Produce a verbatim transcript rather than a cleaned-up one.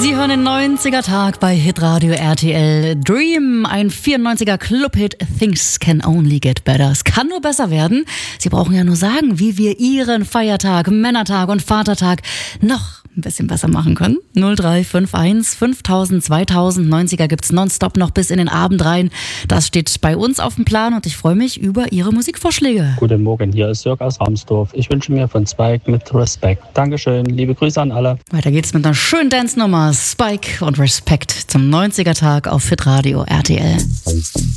Sie hören den neunziger Tag bei Hitradio R T L. Dream, ein vierundneunziger Clubhit. Things can only get better. Es kann nur besser werden. Sie brauchen ja nur sagen, wie wir Ihren Feiertag, Männertag und Vatertag noch ein bisschen besser machen können. null drei fünf eins fünftausend zweitausend. neunziger gibt's nonstop noch bis in den Abend rein. Das steht bei uns auf dem Plan und ich freue mich über Ihre Musikvorschläge. Guten Morgen, hier ist Jörg aus Ramsdorf. Ich wünsche mir von Spike mit Respekt. Dankeschön, liebe Grüße an alle. Weiter geht's mit einer schönen Dance-Nummer. Spike und Respekt zum neunziger Tag auf Hitradio R T L.